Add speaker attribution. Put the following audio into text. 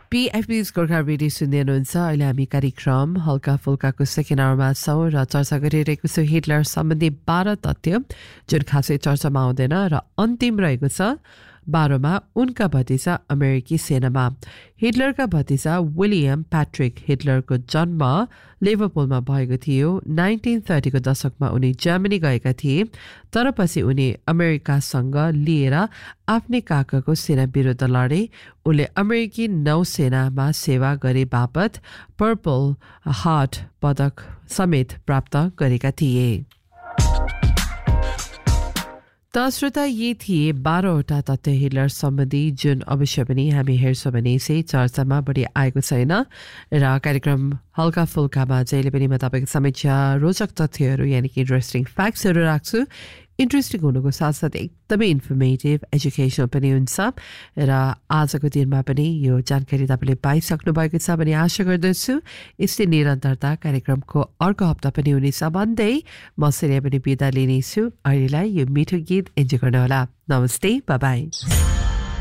Speaker 1: PFB Gorkha radio सुन्दै हुनुहुन्छ अहिले हामी कार्यक्रम हल्का फुल्काको सेकेन्ड आवरमा छौँ र चर्चा गरिरहेको छु हिटलर सम्बन्धी 12 तथ्य जुन खासै चर्चामा आउँदैन र अन्तिम रहेको छ 12मा उनका भतिजा अमेरिकी सेनामा हिटलरका भतिजा विलियम प्याट्रिक हिटलरको जन्म लिभरपुलमा भएको थियो 1930 को दशकमा उनी जर्मनी गएका थिए तर पछि उनी अमेरिकासँग लिएर आफ्नै काकाको सेना विरुद्ध लडे उनले अमेरिकी नौसेनामा सेवा गरे बापत पर्पल हार्ट पदक समेत प्राप्त गरेका थिए त श्रोता यी थिए 12वटा तथ्य हिटलर सम्बन्धी जुन अवश्य पनि हामी हेर्छौँ भने यसै चर्चामा बढी आएको छैन र कार्यक्रम हल्का फुल्कामा जहिले पनि म तपाईँको समीक्षा रोचक तथ्यहरू यानि कि इन्ट्रेस्टिङ फ्याक्ट्सहरू राख्छु इन्ट्रेस्टिङ हुनुको साथसाथै एकदमै इन्फर्मेटिभ एजुकेसनल पनि हुन्छ र आजको दिनमा पनि यो जानकारी तपाईँले पाइसक्नु भएको छ भने आशा गर्दछु यस्तै निरन्तरता कार्यक्रमको अर्को हप्ता पनि हुनेछ भन्दै म सिरिया पनि बिदा लिनेछु अहिलेलाई यो मिठो गीत इन्जोय गर्नुहोला नमस्ते बाई बाई